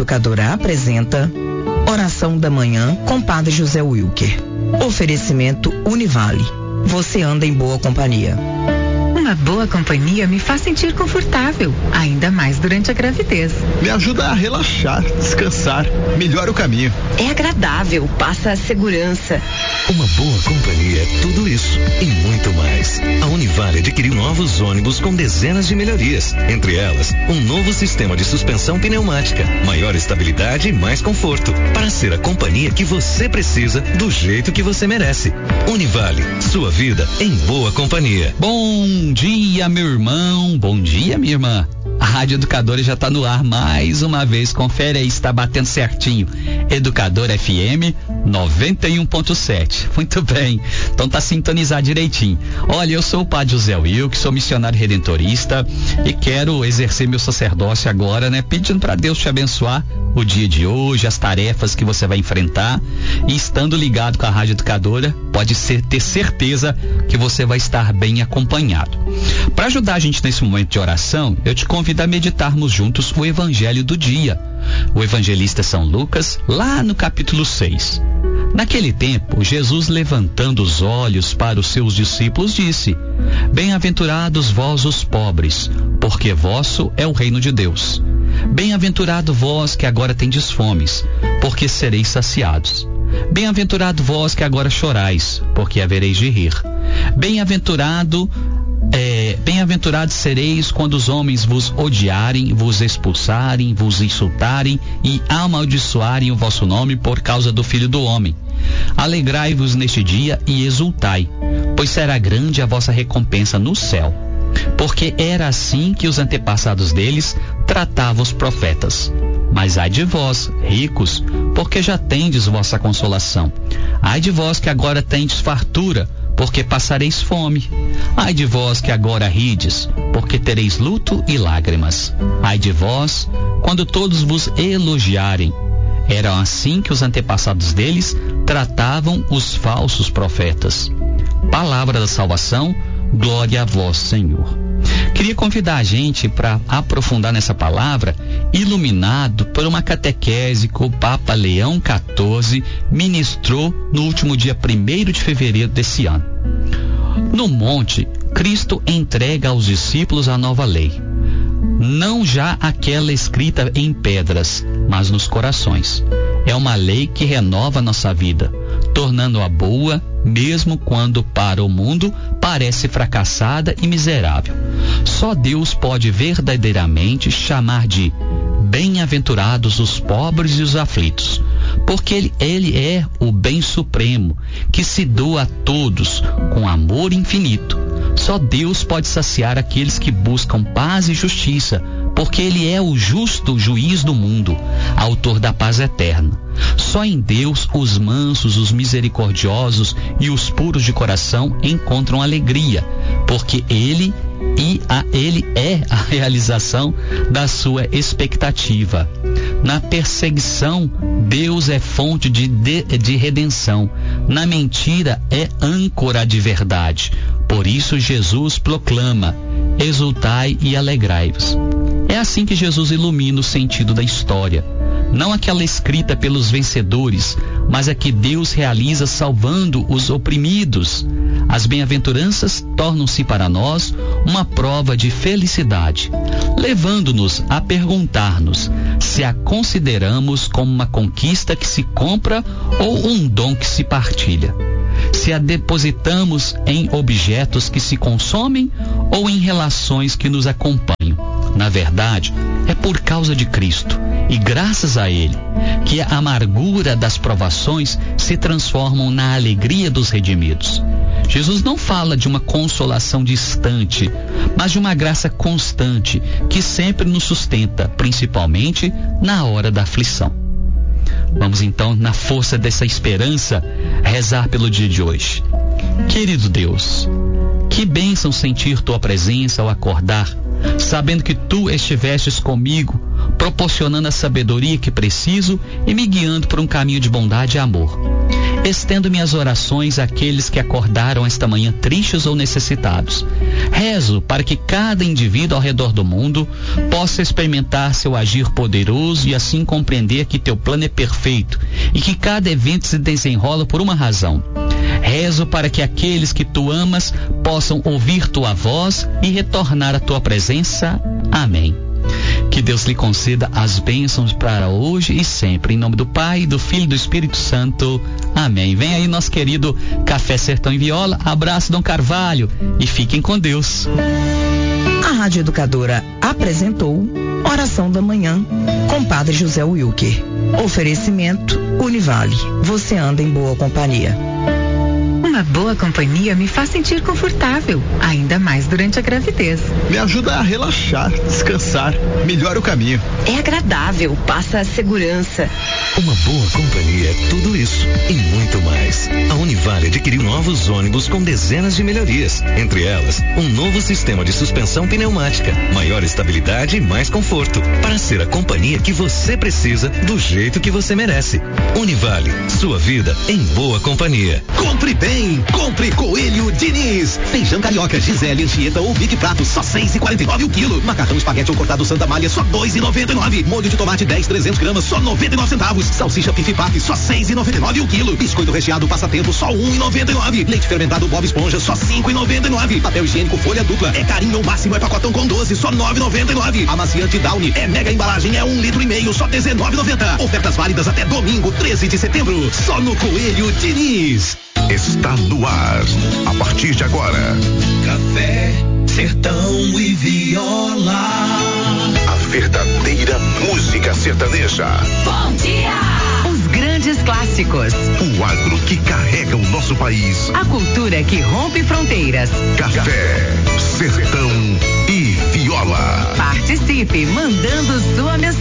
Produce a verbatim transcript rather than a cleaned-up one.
Educadora apresenta Oração da Manhã com Padre José Wilker. Oferecimento Univale. Você anda em boa companhia. Uma boa companhia me faz sentir confortável, ainda mais durante a gravidez. Me ajuda a relaxar, descansar, melhora o caminho. É agradável, passa a segurança. Uma boa companhia é tudo isso e muito mais. A Univale adquiriu novos ônibus com dezenas de melhorias. Entre elas, um novo sistema de suspensão pneumática, maior estabilidade e mais conforto, para ser a companhia que você precisa, do jeito que você merece. Univale, sua vida em boa companhia. Bom dia, meu irmão. Bom dia, minha irmã. A Rádio Educadora já está no ar mais uma vez. Confere aí, está batendo certinho. Educadora F M noventa e um ponto sete. Muito bem. Então tá sintonizado direitinho. Olha, eu sou o Padre José Wilker, sou missionário redentorista e quero exercer meu sacerdócio agora, né? Pedindo para Deus te abençoar o dia de hoje, as tarefas que você vai enfrentar, e estando ligado com a Rádio Educadora, pode ser, ter certeza que você vai estar bem acompanhado. Para ajudar a gente nesse momento de oração, eu te convido a meditarmos juntos o Evangelho do dia. O evangelista São Lucas, lá no capítulo seis. Naquele tempo, Jesus, levantando os olhos para os seus discípulos, disse: Bem-aventurados vós os pobres, porque vosso é o reino de Deus. Bem-aventurado vós que agora tendes fomes, porque sereis saciados. Bem-aventurado vós que agora chorais, porque havereis de rir. Bem-aventurado É, bem-aventurados sereis quando os homens vos odiarem, vos expulsarem, vos insultarem e amaldiçoarem o vosso nome por causa do Filho do Homem. Alegrai-vos neste dia e exultai, pois será grande a vossa recompensa no céu. Porque era assim que os antepassados deles tratavam os profetas. Mas ai de vós, ricos, porque já tendes vossa consolação. Ai de vós que agora tendes fartura, porque passareis fome. Ai de vós que agora rides, porque tereis luto e lágrimas. Ai de vós, quando todos vos elogiarem. Era assim que os antepassados deles tratavam os falsos profetas. Palavra da salvação, glória a vós, Senhor. Queria convidar a gente para aprofundar nessa palavra, iluminado por uma catequese que o Papa Leão quatorze ministrou no último dia primeiro de fevereiro desse ano. No monte, Cristo entrega aos discípulos a nova lei, não já aquela escrita em pedras, mas nos corações. É uma lei que renova nossa vida, tornando-a boa, mesmo quando para o mundo parece fracassada e miserável. Só Deus pode verdadeiramente chamar de bem-aventurados os pobres e os aflitos, porque ele, ele é o bem supremo, que se doa a todos com amor infinito. Só Deus pode saciar aqueles que buscam paz e justiça, porque Ele é o justo juiz do mundo, autor da paz eterna. Só em Deus os mansos, os misericordiosos e os puros de coração encontram alegria, porque Ele e a Ele é a realização da sua expectativa. Na perseguição, Deus é fonte de, de, de redenção. Na mentira, é âncora de verdade. Por isso Jesus proclama: exultai e alegrai-vos. É assim que Jesus ilumina o sentido da história. Não aquela escrita pelos vencedores, mas a que Deus realiza salvando os oprimidos. As bem-aventuranças tornam-se para nós uma prova de felicidade, levando-nos a perguntar-nos se a consideramos como uma conquista que se compra ou um dom que se partilha. Se a depositamos em objetos que se consomem ou em relações que nos acompanham. Na verdade, é por causa de Cristo e graças a Ele que a amargura das provações se transformam na alegria dos redimidos. Jesus não fala de uma consolação distante, mas de uma graça constante que sempre nos sustenta, principalmente na hora da aflição. Vamos então, na força dessa esperança, rezar pelo dia de hoje. Querido Deus, que bênção sentir Tua presença ao acordar, sabendo que Tu estivestes comigo, proporcionando a sabedoria que preciso e me guiando por um caminho de bondade e amor. estendo minhas orações àqueles que acordaram esta manhã tristes ou necessitados. Rezo para que cada indivíduo ao redor do mundo possa experimentar seu agir poderoso e assim compreender que teu plano é perfeito e que cada evento se desenrola por uma razão. Rezo para que aqueles que tu amas possam ouvir tua voz e retornar à tua presença. Amém. Que Deus lhe conceda as bênçãos para hoje e sempre. Em nome do Pai, do Filho e do Espírito Santo. Amém. Vem aí nosso querido Café Sertão em Viola. Abraço, Dom Carvalho. E fiquem com Deus. A Rádio Educadora apresentou Oração da Manhã com Padre José Wilker. Oferecimento Univale. Você anda em boa companhia. Uma boa companhia me faz sentir confortável, ainda mais durante a gravidez. Me ajuda a relaxar, descansar, melhora o caminho. É agradável, passa segurança. Uma boa companhia é tudo isso e muito mais. A Univale adquiriu novos ônibus com dezenas de melhorias. Entre elas, um novo sistema de suspensão pneumática, maior estabilidade e mais conforto. Para ser a companhia que você precisa, do jeito que você merece. Univale, sua vida em boa companhia. Compre bem, compre Coelho Diniz. Feijão carioca, Gisele, Anchieta ou Vic Prato, só seis e quarenta e nove o quilo. Macarrão espaguete ou cortado Santa Malha, só dois e noventa e nove. Molho de tomate dez, trezentos gramas, só noventa e nove centavos. Salsicha Pif Paf, só seis e noventa e nove o quilo. Biscoito recheado Passatempo, só um e noventa e nove. Leite fermentado Bob Esponja, só cinco e noventa e nove. Papel higiênico Folha Dupla, é carinho ou máximo, é pacotão com doze, só nove e noventa e nove. Amaciante Downy, é mega embalagem, é um litro e meio, só dezenove e noventa. Ofertas válidas até domingo, treze de setembro, só no Coelho Diniz. Está no ar, a partir de agora. Café, Sertão e Viola. A verdadeira música sertaneja. Bom dia! Os grandes clássicos. O agro que carrega o nosso país. A cultura que rompe fronteiras. Café, Sertão e Viola. Participe mandando sua mensagem.